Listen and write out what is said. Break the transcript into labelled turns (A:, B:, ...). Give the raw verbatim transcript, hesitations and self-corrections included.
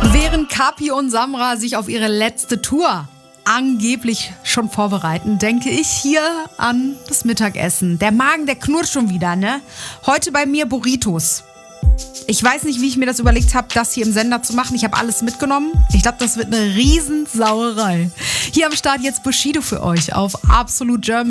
A: Während Kapi und Samra sich auf ihre letzte Tour angeblich schon vorbereiten, denke ich hier an das Mittagessen. Der Magen, der knurrt schon wieder, ne? Heute bei mir Burritos. Ich weiß nicht, wie ich mir das überlegt habe, das hier im Sender zu machen. Ich habe alles mitgenommen. Ich glaube, das wird eine Riesensauerei. Hier am Start jetzt Bushido für euch auf Absolut German.